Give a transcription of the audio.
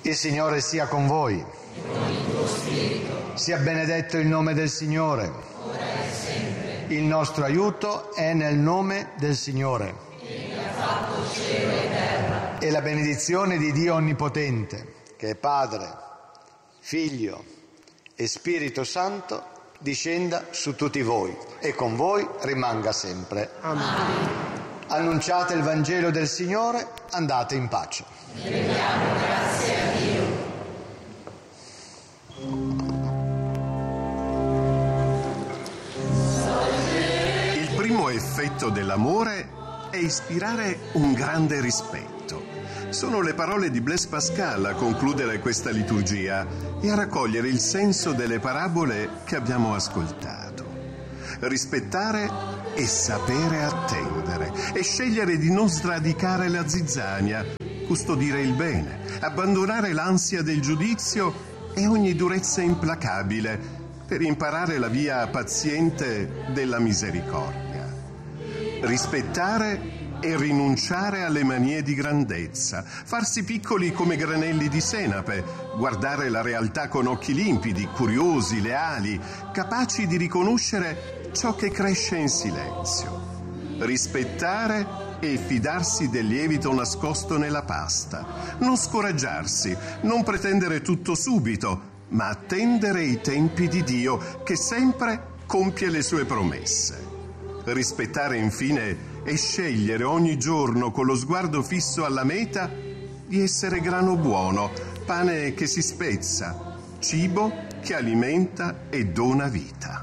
Il Signore sia con voi. E con il tuo spirito. Sia benedetto il nome del Signore. Ora e sempre. Il nostro aiuto è nel nome del Signore. Che ha fatto cielo e terra. E la benedizione di Dio Onnipotente, che è Padre, Figlio e Spirito Santo, discenda su tutti voi e con voi rimanga sempre. Amen. Annunciate il Vangelo del Signore, andate in pace. Rendiamo grazie a Dio. Il primo effetto dell'amore è ispirare un grande rispetto. Sono le parole di Blaise Pascal a concludere questa liturgia e a raccogliere il senso delle parabole che abbiamo ascoltato. Rispettare e sapere attendere e scegliere di non sradicare la zizzania, custodire il bene, abbandonare l'ansia del giudizio e ogni durezza implacabile per imparare la via paziente della misericordia. Rispettare e rinunciare alle manie di grandezza, farsi piccoli come granelli di senape, guardare la realtà con occhi limpidi, curiosi, leali, capaci di riconoscere ciò che cresce in silenzio. Rispettare e fidarsi del lievito nascosto nella pasta, non scoraggiarsi, non pretendere tutto subito, ma attendere i tempi di Dio che sempre compie le sue promesse. Rispettare infine e scegliere ogni giorno con lo sguardo fisso alla meta di essere grano buono, pane che si spezza, cibo che alimenta e dona vita.